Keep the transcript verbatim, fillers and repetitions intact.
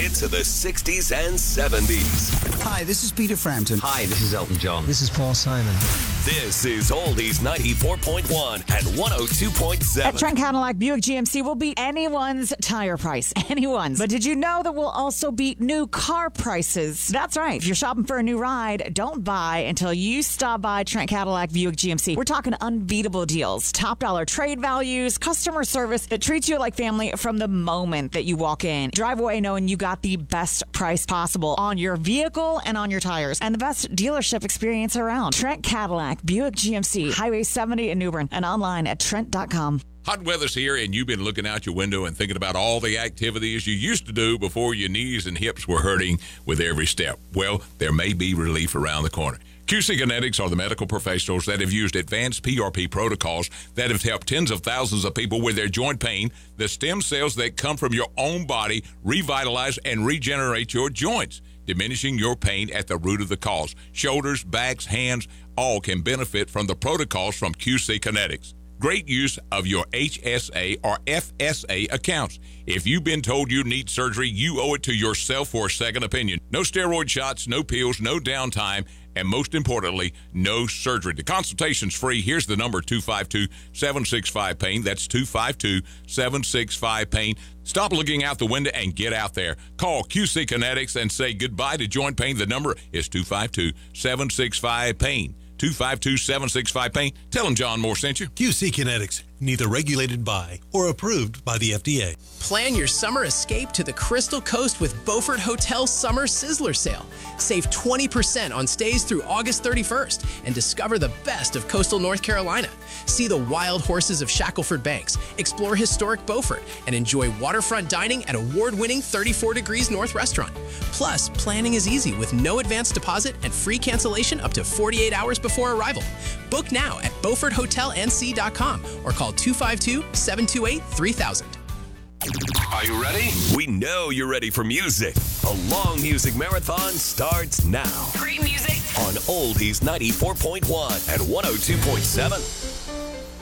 hits of the sixties and seventies. Hi, this is Peter Frampton. Hi, this is Elton John. This is Paul Simon. This is Oldies ninety-four point one and one oh two point seven. At Trent Cadillac Buick G M C, we'll beat anyone's tire price. Anyone's. But did you know that we'll also beat new car prices? That's right. If you're shopping for a new ride, don't buy until you stop by Trent Cadillac Buick G M C. We're talking unbeatable deals, top dollar trade values, customer service that treats you like family from the moment that you walk in. Drive away knowing you got the best price possible on your vehicle and on your tires, and the best dealership experience around. Trent Cadillac Buick G M C, Highway seventy in New Bern, and online at trent dot com. Hot weather's here, and you've been looking out your window and thinking about all the activities you used to do before your knees and hips were hurting with every step. Well, there may be relief around the corner. Q C Kinetics are the medical professionals that have used advanced P R P protocols that have helped tens of thousands of people with their joint pain. The stem cells that come from your own body revitalize and regenerate your joints, diminishing your pain at the root of the cause. Shoulders, backs, hands, all can benefit from the protocols from Q C Kinetics. Great use of your H S A or F S A accounts. If you've been told you need surgery, you owe it to yourself for a second opinion. No steroid shots, no pills, no downtime, and most importantly, no surgery. The consultation's free. Here's the number, two five two, seven six five, pain. That's two five two, seven six five, pain. Stop looking out the window and get out there. Call Q C Kinetics and say goodbye to joint pain. The number is two five two, seven six five, pain. two five two, seven six five, pain. Tell them John Moore sent you. Q C Kinetics, neither regulated by or approved by the F D A. Plan your summer escape to the Crystal Coast with Beaufort Hotel Summer Sizzler Sale. Save twenty percent on stays through August thirty-first and discover the best of coastal North Carolina. See the wild horses of Shackelford Banks, explore historic Beaufort, and enjoy waterfront dining at award-winning thirty-four Degrees North restaurant. Plus, planning is easy with no advance deposit and free cancellation up to forty-eight hours before arrival. Book now at beaufort hotel n c dot com or call two five two, seven two eight, three thousand. Are you ready? We know you're ready for music. A long music marathon starts now. Great music On Oldies ninety-four point one and one oh two point seven.